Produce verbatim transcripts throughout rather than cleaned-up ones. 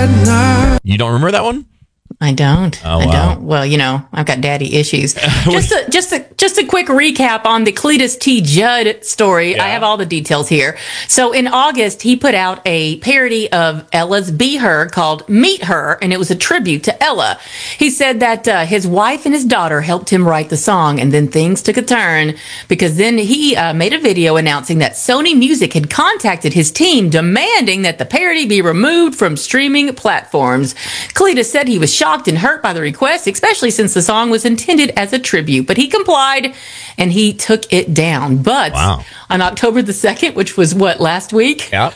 at night. You don't remember that one? I don't. Oh, I wow. don't. Well, you know, I've got daddy issues. Just a, just a, just a quick recap on the Cletus T. Judd story. Yeah. I have all the details here. So in August, he put out a parody of Ella's Be Her called Meet Her, and it was a tribute to Ella. He said that uh, his wife and his daughter helped him write the song, and then things took a turn because then he uh, made a video announcing that Sony Music had contacted his team demanding that the parody be removed from streaming platforms. Cletus said he was shocked and hurt by the request, especially since the song was intended as a tribute. But he complied and he took it down. But Wow. on October the second, which was what, last week? Yeah.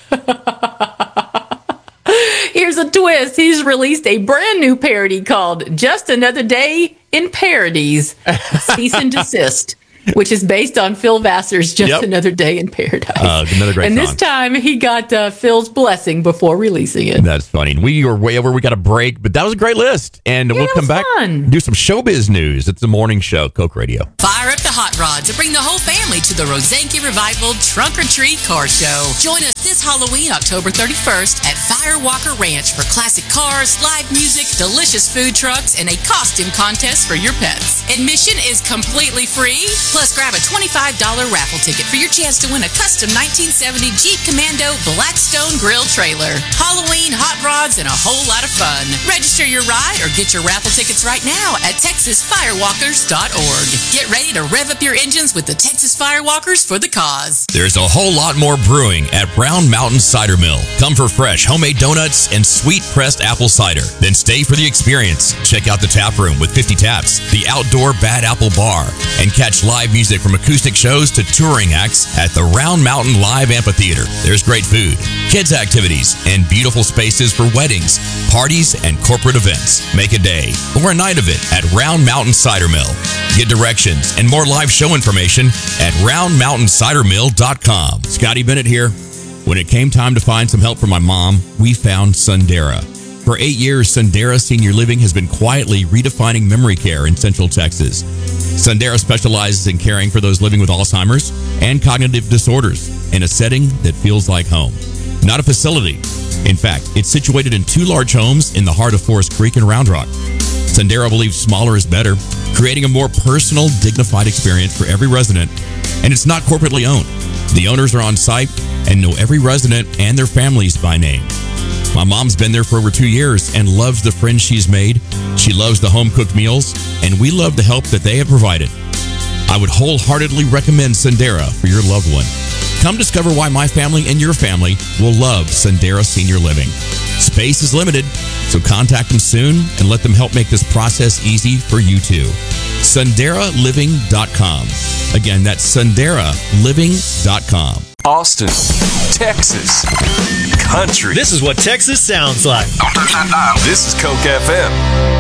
Here's a twist. He's released a brand new parody called Just Another Day in Parodies. Cease and desist. Which is based on Phil Vassar's Just Yep. Another Day in Paradise. Uh, another great and song. this time he got uh, Phil's blessing before releasing it. That's funny. We were way over. We got a break, but that was a great list. And Yeah, we'll that come was back fun. do some showbiz news. It's the morning show, Coke Radio. Fire up the hot rods and bring the whole family to the Rosanke Revival Trunk or Treat Car Show. Join us this Halloween, October thirty-first at Firewalker Ranch for classic cars, live music, delicious food trucks, and a costume contest for your pets. Admission is completely free. Plus, grab a twenty-five dollars raffle ticket for your chance to win a custom nineteen seventy Jeep Commando Blackstone Grill trailer. Halloween, hot rods, and a whole lot of fun. Register your ride or get your raffle tickets right now at texas firewalkers dot org. Get ready to rev up your engines with the Texas Firewalkers for the cause. There's a whole lot more brewing at Brown Mountain Cider Mill. Come for fresh homemade donuts and sweet pressed apple cider. Then stay for the experience. Check out the tap room with fifty taps, the outdoor Bad Apple Bar, and catch live music from acoustic shows to touring acts at the Round Mountain Live Amphitheater. There's great food, kids activities, and beautiful spaces for weddings, parties, and corporate events. Make a day or a night of it at Round Mountain Cider Mill. Get directions and more live show information at round mountain cider mill dot com. Scotty Bennett here. When it came time to find some help for my mom, we found Sundera. For eight years, Sundera Senior Living has been quietly redefining memory care in Central Texas. Sundera specializes in caring for those living with Alzheimer's and cognitive disorders in a setting that feels like home, not a facility. In fact, it's situated in two large homes in the heart of Forest Creek and Round Rock. Sundera believes smaller is better, creating a more personal, dignified experience for every resident, and it's not corporately owned. The owners are on site and know every resident and their families by name. My mom's been there for over two years and loves the friends she's made. She loves the home-cooked meals, and we love the help that they have provided. I would wholeheartedly recommend Sundera for your loved one. Come discover why my family and your family will love Sundera Senior Living. Space is limited, so contact them soon and let them help make this process easy for you too. Sundera Living dot com. Again, that's Sundera Living dot com. Austin, Texas, country. This is what Texas sounds like. Don't touch that dial. This is Coke F M.